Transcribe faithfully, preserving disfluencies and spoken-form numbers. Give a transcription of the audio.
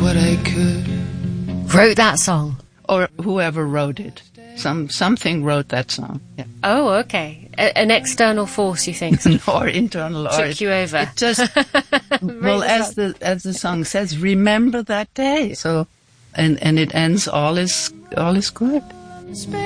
what I could. Wrote that song? Or whoever wrote it. Some Something wrote that song. Yeah. Oh, okay. A- an external force, you think? Or internal. Took or it, you over. It just, well, as the, as the song says, remember that day. So, and, and it ends, all is, all is good.